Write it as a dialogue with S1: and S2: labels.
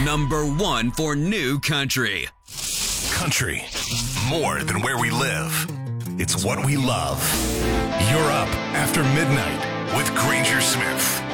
S1: Number 1 for new country.
S2: Country. More than where we live. It's what we love. You're up after midnight with Granger Smith.